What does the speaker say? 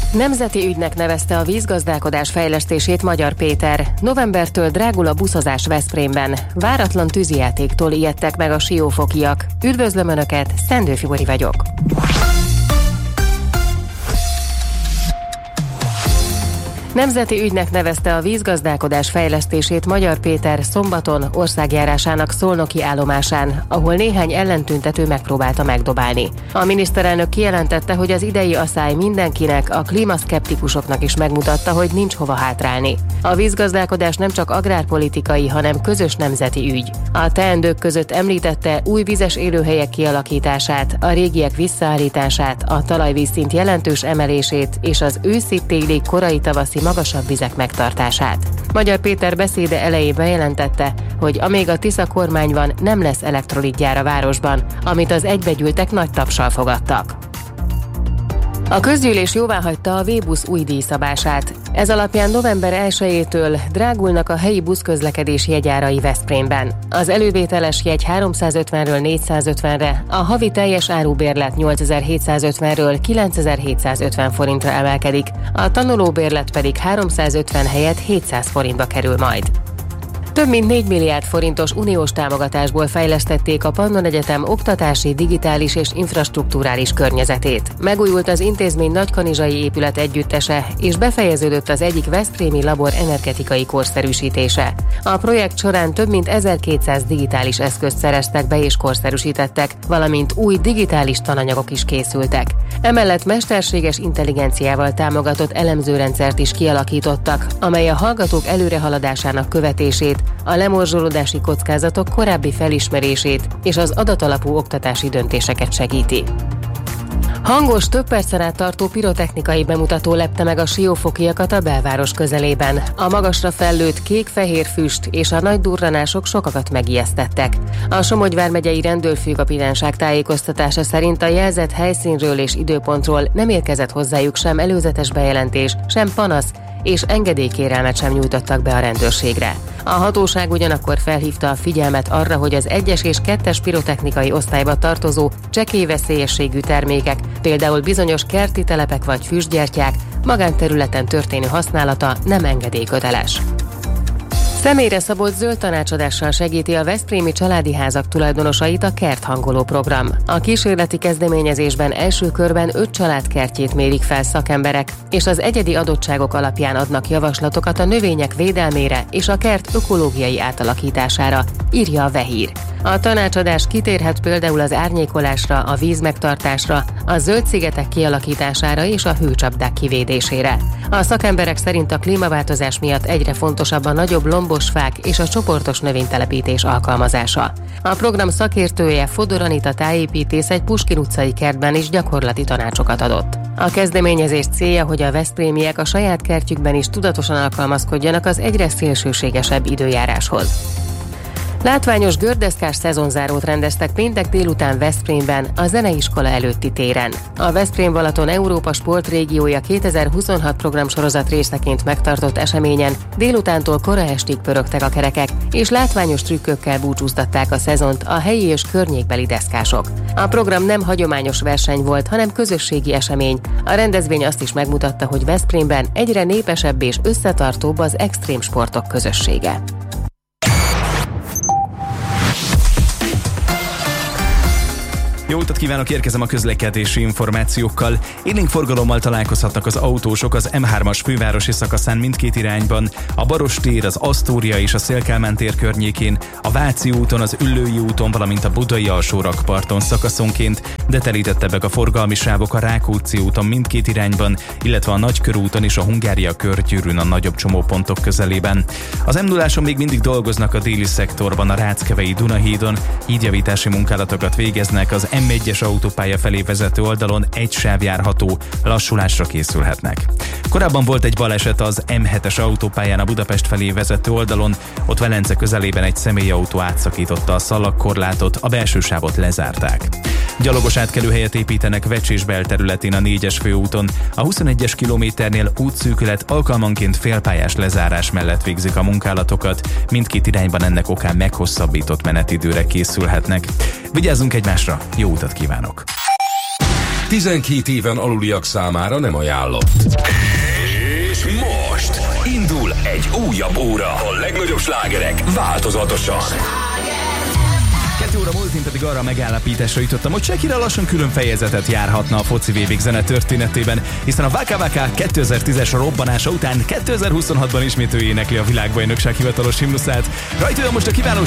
Nemzeti ügynek nevezte a vízgazdálkodás fejlesztését Magyar Péter. Novembertől drágul a buszozás Veszprémben. Váratlan tűzijátéktól ijedtek meg a siófokiak. Üdvözlöm Önöket, Szendő Fibori vagyok. Nemzeti ügynek nevezte a vízgazdálkodás fejlesztését Magyar Péter szombaton országjárásának szolnoki állomásán, ahol néhány ellentüntető megpróbálta megdobálni. A miniszterelnök kijelentette, hogy az idei aszály mindenkinek, a klímaszkeptikusoknak is megmutatta, hogy nincs hova hátrálni. A vízgazdálkodás nem csak agrárpolitikai, hanem közös nemzeti ügy. A teendők között említette új vizes élőhelyek kialakítását, a régiek visszaállítását, a talajvízszint jelentős emelését és az őszi-téli, korai tavaszi magasabb vizek megtartását. Magyar Péter beszéde elején bejelentette, hogy amíg a Tisza kormány van, nem lesz elektrolitgyár a városban, amit az egybegyűltek nagy tapssal fogadtak. A közgyűlés jóváhagyta a V-busz új díjszabását. Ez alapján november 1-től drágulnak a helyi buszközlekedés jegyárai Veszprémben. Az elővételes jegy 350-ről 450-re, a havi teljes árubérlet 8750-ről 9750 forintra emelkedik, a tanulóbérlet pedig 350 helyett 700 forintba kerül majd. Több mint 4 milliárd forintos uniós támogatásból fejlesztették a Pannon Egyetem oktatási, digitális és infrastrukturális környezetét. Megújult az intézmény nagykanizsai épület együttese, és befejeződött az egyik veszprémi labor energetikai korszerűsítése. A projekt során több mint 1200 digitális eszközt szereztek be és korszerűsítettek, valamint új digitális tananyagok is készültek. Emellett mesterséges intelligenciával támogatott elemzőrendszert is kialakítottak, amely a hallgatók előrehaladásának követését, a lemorzsolódási kockázatok korábbi felismerését és az adatalapú oktatási döntéseket segíti. Hangos, több percen át tartó pirotechnikai bemutató lepte meg a siófokiakat a belváros közelében. A magasra fellőtt kék-fehér füst és a nagy durranások sokakat megijesztettek. A Somogy vármegyei rendőrfőkapitányság tájékoztatása szerint a jelzett helyszínről és időpontról nem érkezett hozzájuk sem előzetes bejelentés, sem panasz, és engedélykérelmet sem nyújtottak be a rendőrségre. A hatóság ugyanakkor felhívta a figyelmet arra, hogy az 1-es és 2-es pirotechnikai osztályba tartozó csekély veszélyességű termékek, például bizonyos kerti telepek vagy füstgyertyák, magánterületen történő használata nem engedélyköteles. Személyre szabott zöld tanácsadással segíti a veszprémi családi házak tulajdonosait a kerthangoló program. A kísérleti kezdeményezésben első körben 5 család kertjét mérik fel szakemberek, és az egyedi adottságok alapján adnak javaslatokat a növények védelmére és a kert ökológiai átalakítására, írja a Vehír. A tanácsadás kitérhet például az árnyékolásra, a vízmegtartásra, a zöld szigetek kialakítására és a hőcsapdák kivédésére. A szakemberek szerint a klímaváltozás miatt egyre fontosabb a nagyobb lombos fák és a csoportos növénytelepítés alkalmazása. A program szakértője, Fodor Anita tájépítész egy Puskin utcai kertben is gyakorlati tanácsokat adott. A kezdeményezés célja, hogy a veszprémiek a saját kertjükben is tudatosan alkalmazkodjanak az egyre szélsőségesebb időjáráshoz. Látványos gördeszkás szezonzárót rendeztek péntek délután Veszprémben, a zeneiskola előtti téren. A Veszprém-Balaton Európa Sportrégiója 2026 programsorozat részeként megtartott eseményen délutántól kora estig pörögtek a kerekek, és látványos trükkökkel búcsúztatták a szezont a helyi és környékbeli deszkások. A program nem hagyományos verseny volt, hanem közösségi esemény. A rendezvény azt is megmutatta, hogy Veszprémben egyre népesebb és összetartóbb az extrém sportok közössége. Jó utat kívánok, érkezem a közlekedési információkkal. Élénk forgalommal találkozhatnak az autósok az M3-as fővárosi szakaszán mindkét irányban, a Baros tér, az Asztória és a Széll-Kálmán tér környékén, a Váci úton, az Üllői úton, valamint a Budai alsórakparton szakaszonként, de telítettebbek a forgalmi sávok a Rákóczi úton mindkét irányban, illetve a Nagykörúton és a Hungária körgyűrűn a nagyobb csomópontok közelében. Az M0-áson még mindig dolgoznak a déli szektorban, a Ráckevei Dunahídon, hídjavítási munkálatokat végeznek, az M1-es autópálya felé vezető oldalon egy sáv járható, lassulásra készülhetnek. Korábban volt egy baleset az M7-es autópályán a Budapest felé vezető oldalon, ott Velence közelében egy személyautó átszakította a szalagkorlátot, a belső sávot lezárták. Gyalogos átkelőhelyet építenek Vecsés belterületén a 4-es főúton, a 21-es kilométernél útszűkület, alkalmanként félpályás lezárás mellett végzik a munkálatokat, mindkét irányban ennek okán meghosszabbított menetidőre készülhetnek. Vigyázzunk egymásra, jó utat kívánok! 12 éven aluliak számára nem ajánlott. És most indul egy újabb óra. A legnagyobb slágerek változatosan. 2 óra múlt, én pedig arra a megállapításra jutottam, hogy Shakira lassan külön fejezetet járhatna a foci VB zene történetében, hiszen a Waka Waka 2010-es robbanása után 2026-ban ismét ő énekli a világbajnokság hivatalos himnuszát. Rajta most a kiváló